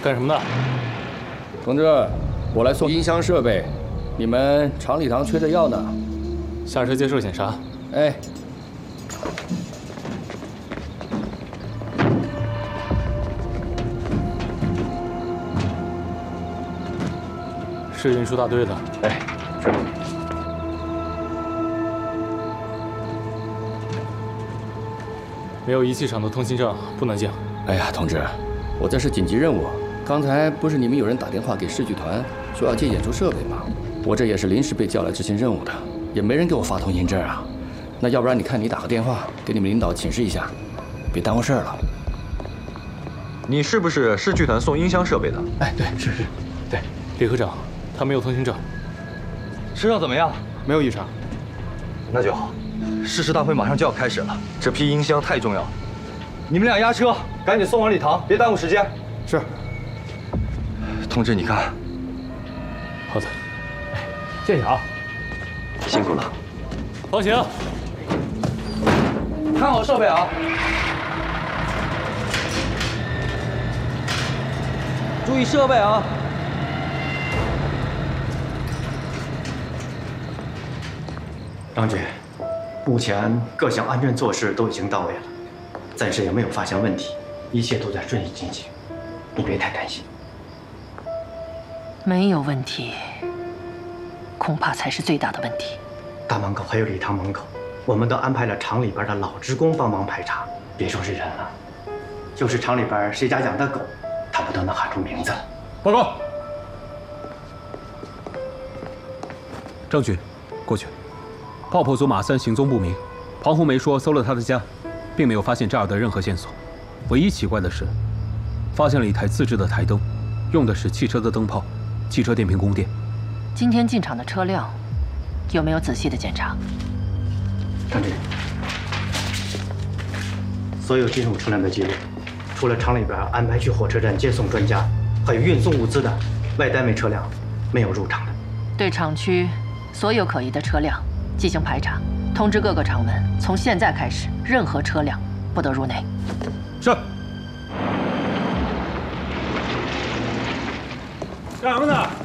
干什么的？ 同志，我来送音箱设备，你们厂礼堂缺着药呢。 下车接受检查。 哎。 是运输大队的。 哎，是。 没有仪器厂的通行证不能进。 哎呀，同志，我这是紧急任务。刚才不是你们有人打电话给市剧团说要借演出设备吗？我这也是临时被叫来执行任务的，也没人给我发通行证啊。那要不然你看你打个电话给你们领导请示一下，别耽误事儿了。 你是不是市剧团送音箱设备的？ 哎，对，是，对， 李科长。 他没有通行证， 车上怎么样？ 没有异常， 那就好。誓师大会马上就要开始了，这批音箱太重要了。你们俩押车，赶紧送往礼堂，别耽误时间。 是。 同志，你看。 好的。 哎，谢谢啊。 辛苦了。 放行。 看好设备啊。 注意设备啊。 张局，目前各项安全措施都已经到位了，暂时也没有发现问题，一切都在顺利进行，你别太担心。 没有问题，恐怕才是最大的问题。 大门口还有礼堂门口，我们都安排了厂里边的老职工帮忙排查。别说是人了，就是厂里边谁家养的狗，他们都能喊出名字了。 报告。张局，过去。 爆破组马三行踪不明，庞红梅说搜了他的家，并没有发现扎尔的任何线索。唯一奇怪的是，发现了一台自制的台灯，用的是汽车的灯泡，汽车电瓶供电。 今天进场的车辆有没有仔细的检查？ 张局，所有进入车辆的记录，除了厂里边安排去火车站接送专家，还有运送物资的外单位车辆，没有入场的。 对厂区所有可疑的车辆 进行排查，通知各个厂门，从现在开始，任何车辆不得入内。 是。 干什么呢？